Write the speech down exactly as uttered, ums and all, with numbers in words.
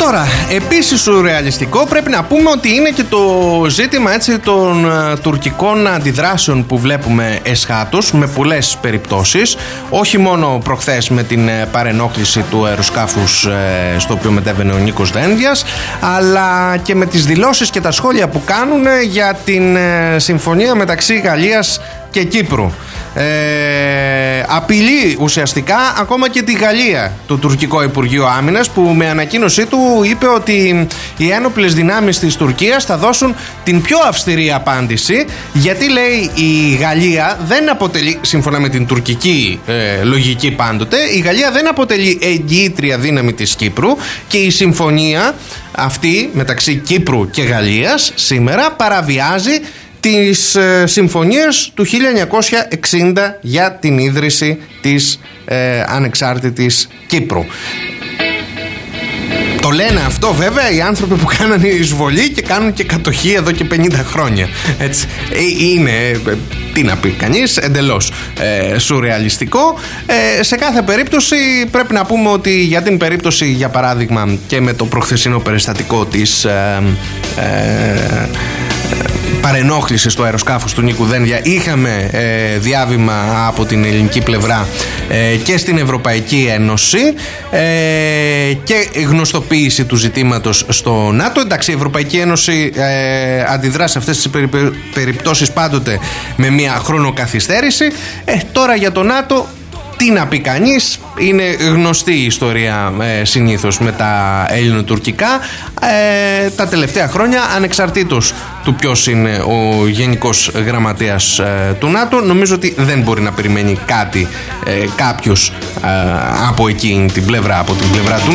Τώρα, επίσης σουρεαλιστικό πρέπει να πούμε ότι είναι και το ζήτημα έτσι των uh, τουρκικών αντιδράσεων που βλέπουμε εσχάτως με πολλές περιπτώσεις. Όχι μόνο προχθές με την uh, παρενόχληση του αεροσκάφους uh, στο οποίο μετέβαινε ο Νίκος Δένδιας, αλλά και με τις δηλώσεις και τα σχόλια που κάνουν uh, για την uh, συμφωνία μεταξύ Γαλλίας και Κύπρου. Ε, απειλεί ουσιαστικά ακόμα και τη Γαλλία το τουρκικό Υπουργείο Άμυνας, που με ανακοίνωσή του είπε ότι οι ένοπλες δυνάμεις της Τουρκίας θα δώσουν την πιο αυστηρή απάντηση, γιατί λέει η Γαλλία δεν αποτελεί, σύμφωνα με την τουρκική ε, λογική πάντοτε, η Γαλλία δεν αποτελεί εγγυήτρια δύναμη της Κύπρου και η συμφωνία αυτή μεταξύ Κύπρου και Γαλλίας σήμερα παραβιάζει τις ε, συμφωνίες του χίλια εννιακόσια εξήντα για την ίδρυση της ε, ανεξάρτητης Κύπρου. Το λένε αυτό βέβαια οι άνθρωποι που κάνανε εισβολή και κάνουν και κατοχή εδώ και πενήντα χρόνια. Έτσι. Ε, είναι, ε, τι να πει κανείς, εντελώς ε, σουρεαλιστικό. Ε, σε κάθε περίπτωση πρέπει να πούμε ότι για την περίπτωση, για παράδειγμα, και με το προχθεσινό περιστατικό της ε, ε, παρενόχλησης του αεροσκάφους του Νίκου Δένδια, είχαμε ε, διάβημα από την ελληνική πλευρά ε, και στην Ευρωπαϊκή Ένωση ε, και γνωστοποίηση του ζητήματος στο ΝΑΤΟ. Εντάξει, η Ευρωπαϊκή Ένωση ε, αντιδρά σε αυτές τις περι, περιπτώσεις πάντοτε με μια χρονοκαθυστέρηση. Ε, τώρα για το ΝΑΤΟ τι να πει κανείς, είναι γνωστή η ιστορία ε, συνήθως με τα ελληνοτουρκικά ε, τα τελευταία χρόνια, ανεξαρτήτως του ποιος είναι ο γενικός γραμματέας ε, του ΝΑΤΟ. Νομίζω ότι δεν μπορεί να περιμένει κάτι ε, κάποιος ε, από εκείνη την πλευρά, από την πλευρά του